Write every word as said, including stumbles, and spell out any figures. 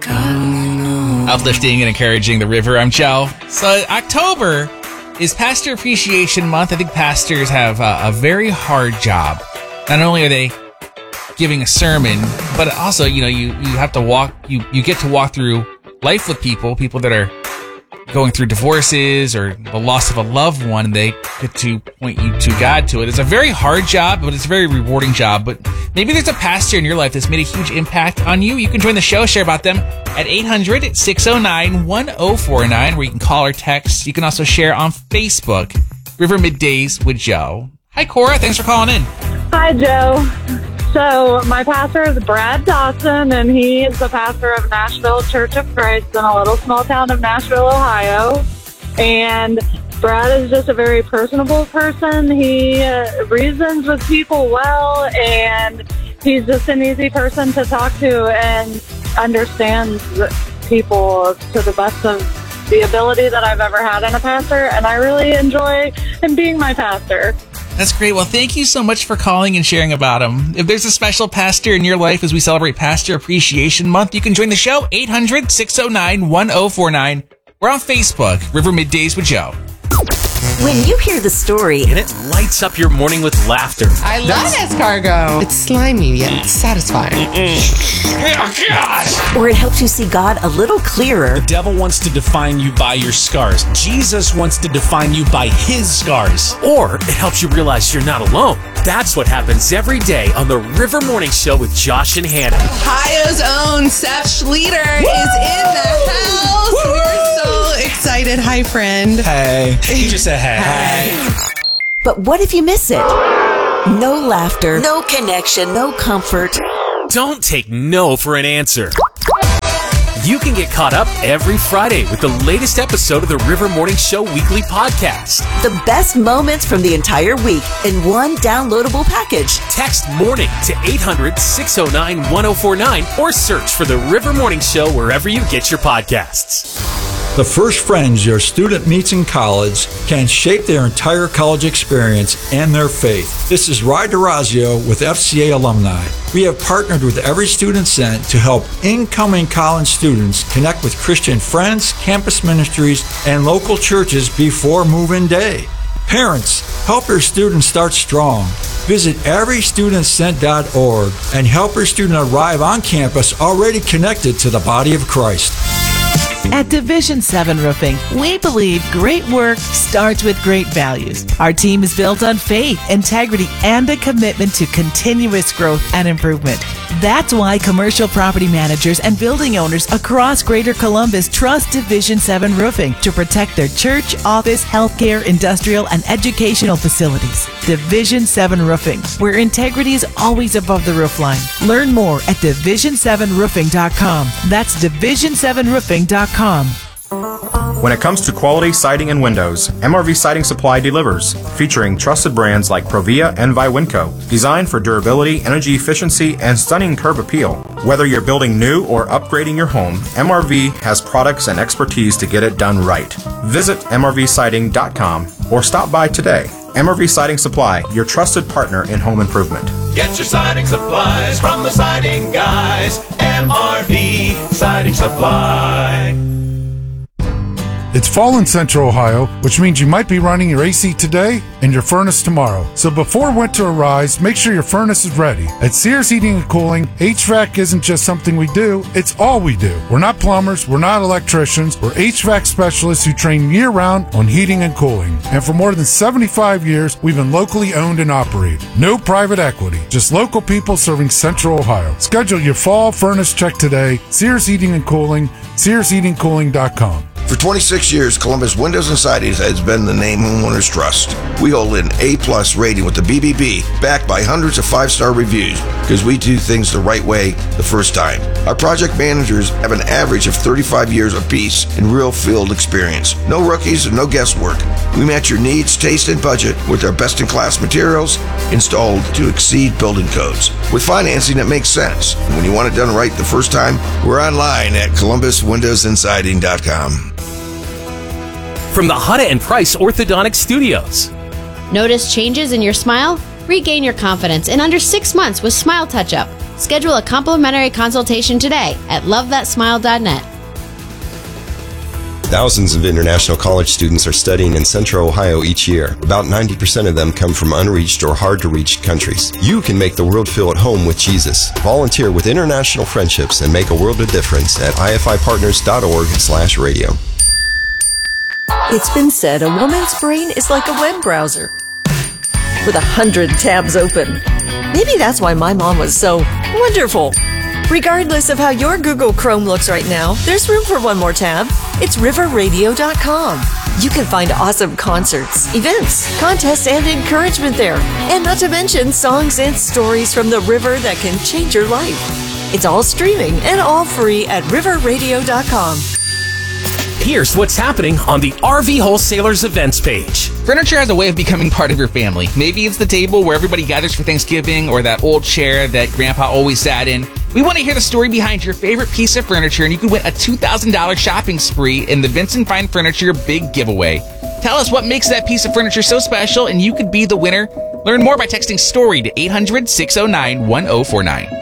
Uplifting and encouraging the river. I'm Joe. So October is Pastor Appreciation Month. I think pastors have a, a very hard job. Not only are they giving a sermon, but also, you know, you, you have to walk, you, you get to walk through life with people, people that are going through divorces or the loss of a loved one, and they get to point you to God to it. It's a very hard job, but it's a very rewarding job. But maybe there's a pastor in your life that's made a huge impact on you. You can join the show, share about them at eight hundred, six oh nine, one oh four nine, where you can call or text. You can also share on Facebook, River Middays with Joe. Hi, Cora. Thanks for calling in. Hi, Joe. So my pastor is Brad Dawson, and he is the pastor of Nashville Church of Christ in a little small town of Nashville, Ohio. And Brad is just a very personable person. He uh, reasons with people well, and he's just an easy person to talk to and understands people to the best of the ability that I've ever had in a pastor. And I really enjoy him being my pastor. That's great. Well, thank you so much for calling and sharing about him. If there's a special pastor in your life as we celebrate Pastor Appreciation Month, you can join the show, eight hundred, six oh nine, one oh four nine. We're on Facebook, River Middays with Joe. When you hear the story, and it lights up your morning with laughter. I love escargot. It's slimy yet satisfying. Oh, God. Or it helps you see God a little clearer. The devil wants to define you by your scars. Jesus wants to define you by his scars. Or it helps you realize you're not alone. That's what happens every day on the River Morning Show with Josh and Hannah. Ohio's own Seth Schleter Woo! Is in the house. Woo! We're so excited. Hi, friend. Hey. He just said hey. Hey. But what if you miss it? No laughter, no connection, no comfort. Don't take no for an answer. You can get caught up every Friday with the latest episode of the River Morning Show weekly podcast. The best moments from the entire week in one downloadable package. Text MORNING to eight hundred, six oh nine, one oh four nine or search for the River Morning Show wherever you get your podcasts. The first friends your student meets in college can shape their entire college experience and their faith. This is Ry DeRazio with F C A Alumni. We have partnered with Every Student Sent to help incoming college students connect with Christian friends, campus ministries, and local churches before move-in day. Parents, help your students start strong. Visit every student sent dot org and help your student arrive on campus already connected to the body of Christ. At Division seven Roofing, we believe great work starts with great values. Our team is built on faith, integrity, and a commitment to continuous growth and improvement. That's why commercial property managers and building owners across Greater Columbus trust Division seven Roofing to protect their church, office, healthcare, industrial, and educational facilities. Division seven Roofing, where integrity is always above the roofline. Learn more at division seven roofing dot com. That's division seven roofing dot com. When it comes to quality siding and windows, M R V Siding Supply delivers, featuring trusted brands like Provia and Viwinco, designed for durability, energy efficiency, and stunning curb appeal. Whether you're building new or upgrading your home, M R V has products and expertise to get it done right. Visit M R V siding dot com or stop by today. M R V Siding Supply, your trusted partner in home improvement. Get your siding supplies from the siding guys. M R V Siding Supply. It's fall in Central Ohio, which means you might be running your A C today and your furnace tomorrow. So before winter arrives, make sure your furnace is ready. At Sears Heating and Cooling, H V A C isn't just something we do, it's all we do. We're not plumbers, we're not electricians, we're H V A C specialists who train year-round on heating and cooling. And for more than seventy-five years, we've been locally owned and operated. No private equity, just local people serving Central Ohio. Schedule your fall furnace check today. Sears Heating and Cooling, sears heating cooling dot com. For twenty-six years, Columbus Windows and Sidings has been the name homeowners trust. We hold an A-plus rating with the B B B, backed by hundreds of five-star reviews, because we do things the right way the first time. Our project managers have an average of thirty-five years apiece in real field experience. No rookies and no guesswork. We match your needs, taste, and budget with our best-in-class materials installed to exceed building codes. With financing that makes sense. And when you want it done right the first time, we're online at columbus windows and siding dot com. From the Hutta and Price Orthodontic Studios. Notice changes in your smile? Regain your confidence in under six months with Smile Touch-Up. Schedule a complimentary consultation today at love that smile dot net. Thousands of international college students are studying in Central Ohio each year. About ninety percent of them come from unreached or hard-to-reach countries. You can make the world feel at home with Jesus. Volunteer with International Friendships and make a world of difference at I F I partners dot org slash radio. It's been said a woman's brain is like a web browser with a hundred tabs open. Maybe that's why my mom was so wonderful. Regardless of how your Google Chrome looks right now, there's room for one more tab. It's river radio dot com. You can find awesome concerts, events, contests, and encouragement there. And not to mention songs and stories from the river that can change your life. It's all streaming and all free at river radio dot com. Here's what's happening on the R V Wholesalers events page. Furniture has a way of becoming part of your family. Maybe it's the table where everybody gathers for Thanksgiving or that old chair that Grandpa always sat in. We want to hear the story behind your favorite piece of furniture, and you can win a two thousand dollars shopping spree in the Vincent Fine Furniture Big Giveaway. Tell us what makes that piece of furniture so special, and you could be the winner. Learn more by texting STORY to eight hundred, six oh nine, one oh four nine.